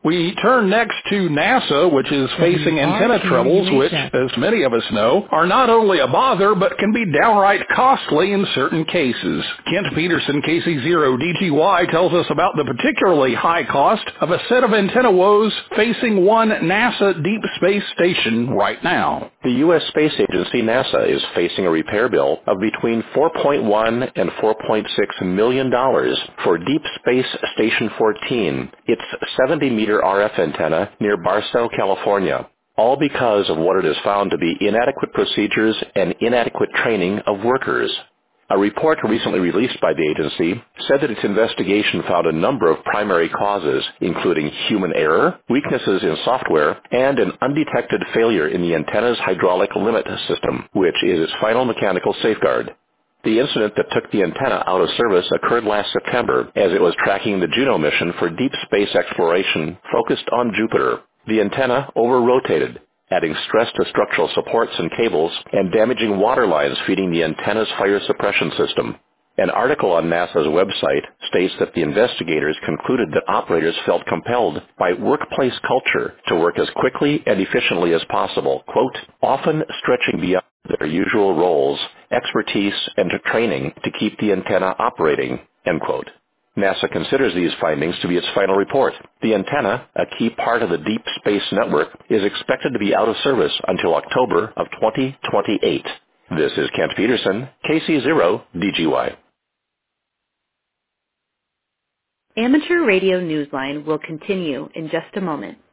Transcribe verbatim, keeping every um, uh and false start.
We turn next to NASA, which is facing antenna troubles, which, as many of us know, are not only a bother, but can be downright costly in certain cases. Kent Peterson, K C zero D G Y, tells us about the particularly high cost of a set of antenna woes facing one NASA Deep Space Station right now. The U S Space Agency, NASA, is facing a repair bill of between four point one and four point six million dollars for Deep Space Station fourteen, its seventy meter R F antenna near Barstow, California, all because of what it has found to be inadequate procedures and inadequate training of workers. A report recently released by the agency said that its investigation found a number of primary causes, including human error, weaknesses in software, and an undetected failure in the antenna's hydraulic limit system, which is its final mechanical safeguard. The incident that took the antenna out of service occurred last September as it was tracking the Juno mission for deep space exploration focused on Jupiter. The antenna over-rotated, adding stress to structural supports and cables and damaging water lines feeding the antenna's fire suppression system. An article on NASA's website states that the investigators concluded that operators felt compelled by workplace culture to work as quickly and efficiently as possible, quote, often stretching beyond their usual roles, expertise, and training to keep the antenna operating, end quote. NASA considers these findings to be its final report. The antenna, a key part of the Deep Space Network, is expected to be out of service until October of twenty twenty-eight. This is Kent Peterson, K C zero D G Y. Amateur Radio Newsline will continue in just a moment.